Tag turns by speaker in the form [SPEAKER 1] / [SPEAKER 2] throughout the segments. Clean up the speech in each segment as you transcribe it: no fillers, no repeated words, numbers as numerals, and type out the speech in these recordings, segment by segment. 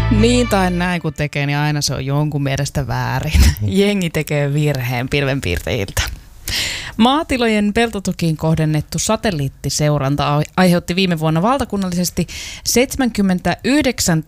[SPEAKER 1] Niin tai näin kun tekee, niin aina se on jonkun mielestä väärin. Jengi tekee virheen pilvenpiirtäjiltä. Maatilojen peltotukiin kohdennettu satelliittiseuranta aiheutti viime vuonna valtakunnallisesti 79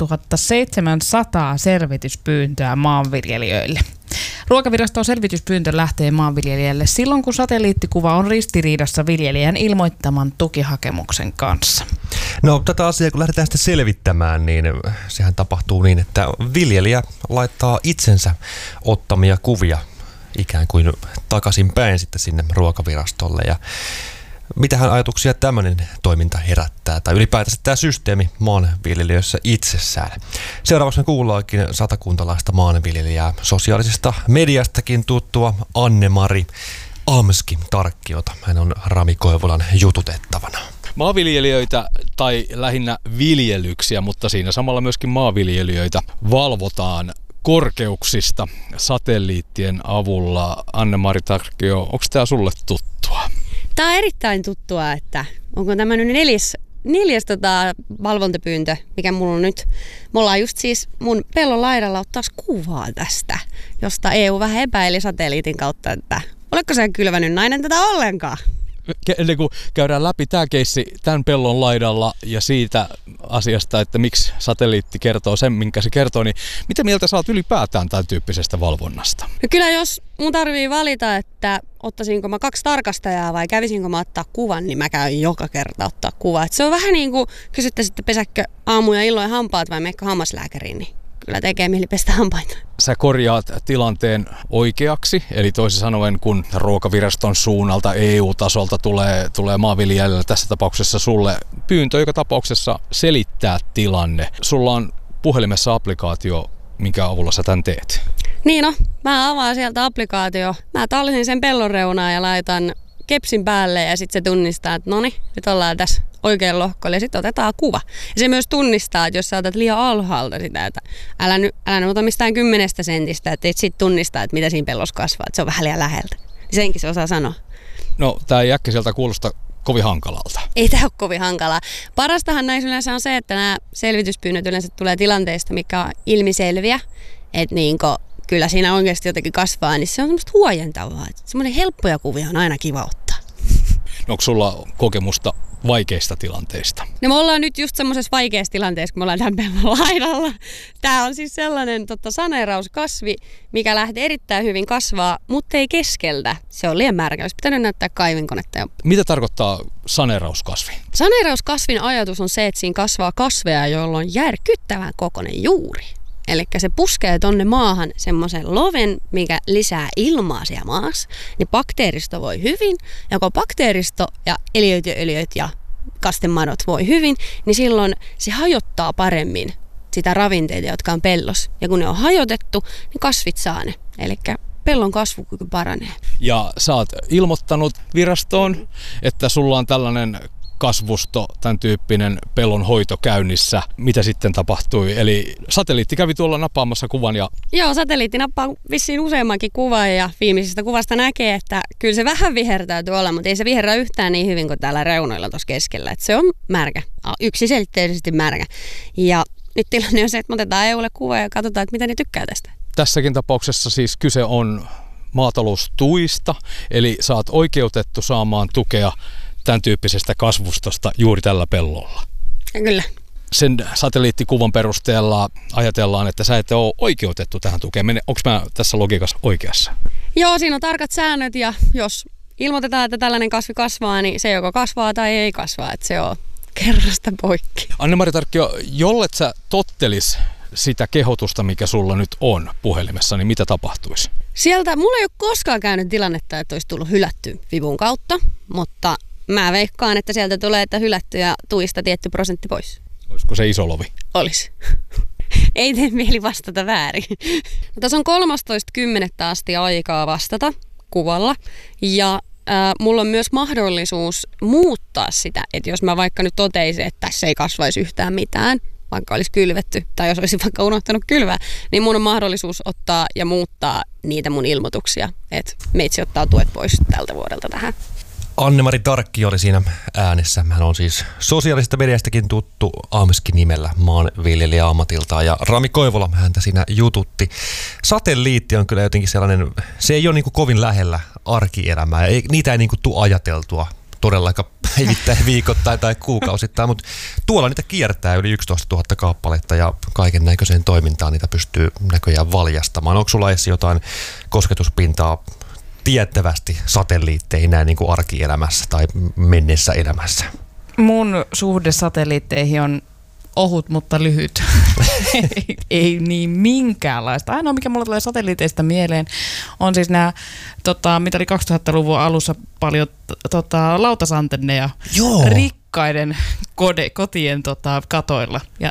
[SPEAKER 1] 700 selvityspyyntöä maanviljelijöille. Ruokaviraston selvityspyyntö lähtee maanviljelijälle silloin, kun satelliittikuva on ristiriidassa viljelijän ilmoittaman tukihakemuksen kanssa.
[SPEAKER 2] No tätä asiaa kun lähdetään sitten selvittämään, niin sehän tapahtuu niin, että viljelijä laittaa itsensä ottamia kuvia ikään kuin takaisinpäin sitten sinne ruokavirastolle. Ja mitähän ajatuksia tämmöinen toiminta herättää, tai ylipäätänsä tämä systeemi maanviljelijöissä itsessään. Seuraavaksi me kuullaankin satakuntalaista maanviljelijää, sosiaalisesta mediastakin tuttua Anne-Mari Amski-Tarkkiota. Hän on Rami Koivulan jututettavana.
[SPEAKER 3] Maanviljelijöitä tai lähinnä viljelyksiä, mutta siinä samalla myöskin maanviljelijöitä valvotaan korkeuksista satelliittien avulla. Anne-Mari Tarkkio, onko tämä sulle tuttua?
[SPEAKER 4] Tämä on erittäin tuttua, että onko tämä nyt neljäs valvontapyyntö, mikä mulla on nyt. Me ollaan just siis mun pellon laidalla ottaa kuvaa tästä, josta EU vähän epäili satelliitin kautta, että oletko sä kylvänyt nainen tätä ollenkaan?
[SPEAKER 3] Ennen kuin käydään läpi tämä keissi tämän pellon laidalla ja siitä asiasta, että miksi satelliitti kertoo sen, minkä se kertoo, niin mitä mieltä sä oot ylipäätään tämän tyyppisestä valvonnasta? No
[SPEAKER 4] kyllä jos mun tarvii valita, että ottaisinko mä 2 tarkastajaa vai kävisinkö mä ottaa kuvan, niin mä käyn joka kerta ottaa kuvaa. Et se on vähän niin kuin kysyttäisiin, pesäkkö aamu ja illoin hampaat vai meikö hammaslääkäriin, niin kyllä tekee mieli pestä hampaita.
[SPEAKER 3] Sä korjaat tilanteen oikeaksi, eli toisin sanoen kun ruokaviraston suunnalta EU-tasolta tulee maanviljelijälle tässä tapauksessa sulle pyyntö, joka tapauksessa selittää tilanne. Sulla on puhelimessa applikaatio, minkä avulla sä tämän teet.
[SPEAKER 4] Niin no, mä avaan sieltä applikaatio. Mä tallisin sen pellon reunaan ja laitan kepsin päälle ja sitten se tunnistaa, että noni, nyt ollaan tässä oikein lohkolla ja sitten otetaan kuva. Ja se myös tunnistaa, että jos sä otat liian alhaalta sitä, että älä nyt ota mistään 10 sentistä, että sitten tunnistaa, että mitä siinä pellossa kasvaa, että se on vähän liian läheltä. Senkin se osaa sanoa.
[SPEAKER 3] No, tää ei äkkiseltä kuulosta kovin hankalalta.
[SPEAKER 4] Ei tämä ole kovin hankalaa. Parastahan näissä yleensä on se, että nämä selvityspyynnöt yleensä tulee tilanteista, mikä on ilmiselviä. Että kyllä siinä oikeasti jotenkin kasvaa, niin se on semmoista huojentavaa. Semmoinen helppoja kuvia on aina kiva ottaa.
[SPEAKER 3] No, onko sulla kokemusta vaikeista tilanteista?
[SPEAKER 4] No me ollaan nyt just semmoisessa vaikeassa tilanteessa, kun me ollaan tämän pellon laidalla. Tämä on siis sellainen saneerauskasvi, mikä lähtee erittäin hyvin kasvaa, mutta ei keskeltä. Se on liian märkä. Olisi pitänyt näyttää kaivinkonetta.
[SPEAKER 3] Mitä tarkoittaa saneerauskasvi?
[SPEAKER 4] Saneerauskasvin ajatus on se, että siinä kasvaa kasveja, joilla on järkyttävän kokoinen juuri. Eli se puskee tonne maahan semmoisen loven, mikä lisää ilmaa siellä maassa, niin bakteeristo voi hyvin. Ja kun bakteeristo ja eliöt ja kastemadot voi hyvin, niin silloin se hajottaa paremmin sitä ravinteita, jotka on pellossa. Ja kun ne on hajotettu, niin kasvit saa ne. Eli pellon kasvukyky paranee.
[SPEAKER 3] Ja sä oot ilmoittanut virastoon, että sulla on tällainen kasvusto, tämän tyyppinen pellon hoito käynnissä. Mitä sitten tapahtui? Eli satelliitti kävi tuolla nappaamassa kuvan ja...
[SPEAKER 4] Joo, satelliitti nappaa vissiin useammankin kuvan ja viimeisestä kuvasta näkee, että kyllä se vähän vihertäytyy olla, mutta ei se viherrä yhtään niin hyvin kuin täällä reunoilla tuossa keskellä. Että se on märkä, yksiselitteisesti märkä. Ja nyt tilanne on se, että me otetaan EUlle kuva ja katsotaan, että mitä ne tykkää tästä.
[SPEAKER 3] Tässäkin tapauksessa siis kyse on maataloustuista, eli sä oot oikeutettu saamaan tukea tämän tyyppisestä kasvustosta juuri tällä pellolla.
[SPEAKER 4] Kyllä.
[SPEAKER 3] Sen satelliittikuvan perusteella ajatellaan, että sä et ole oikeutettu tähän tukeen. Onko mä tässä logiikassa oikeassa?
[SPEAKER 4] Joo, siinä on tarkat säännöt ja jos ilmoitetaan, että tällainen kasvi kasvaa, niin se joko kasvaa tai ei kasvaa. Että se on kerrasta poikki.
[SPEAKER 3] Anne-Mari Tarkkio, jollet sä tottelis sitä kehotusta, mikä sulla nyt on puhelimessa, niin mitä tapahtuisi?
[SPEAKER 4] Sieltä mulla ei ole koskaan käynyt tilannetta, että olisi tullut hylätty vivun kautta, mutta mä veikkaan, että sieltä tulee, että hylätty ja tuista tietty prosentti pois.
[SPEAKER 3] Olisiko se iso lovi?
[SPEAKER 4] Olisi. Ei tee mieli vastata väärin. Tässä on 13.10. asti aikaa vastata kuvalla ja mulla on myös mahdollisuus muuttaa sitä, että jos mä vaikka nyt toteisin, että tässä ei kasvaisi yhtään mitään, vaikka olisi kylvetty tai jos olisin vaikka unohtanut kylvää, niin mun on mahdollisuus ottaa ja muuttaa niitä mun ilmoituksia, että meitsi ottaa tuet pois tältä vuodelta tähän.
[SPEAKER 2] Anne-Mari Tarkki oli siinä äänessä. Hän on siis sosiaalisesta mediastakin tuttu Aameskin nimellä maanviljelijä ammatiltaan. Ja Rami Koivola häntä siinä jututti. Satelliitti on kyllä jotenkin sellainen, se ei ole niin kuin kovin lähellä arkielämää. Niitä ei niin kuin tule ajateltua todellakaan päivittäin, viikoittain tai kuukausittain, mutta tuolla niitä kiertää yli 11 000 kappaletta ja kaiken näköiseen toimintaan niitä pystyy näköjään valjastamaan. Onko sulla edes jotain kosketuspintaa tiettävästi satelliitteihin näin niin kuin arkielämässä tai menneessä elämässä?
[SPEAKER 1] Mun suhde satelliitteihin on ohut, mutta lyhyt. ei niin minkäänlaista. Ainoa, mikä mulla tulee satelliiteista mieleen, on siis nämä, mitä oli 2000-luvun alussa paljon lautasantenneja rikkaiden kotien katoilla. Ja